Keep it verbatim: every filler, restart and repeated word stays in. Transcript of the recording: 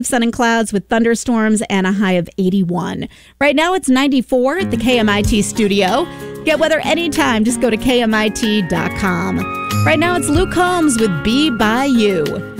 Sun and clouds with thunderstorms and a high of eighty-one. Right now it's ninety-four at the K M I T studio. Get weather anytime. Just go to K M I T dot com. Right now it's Luke Combs with Be By You.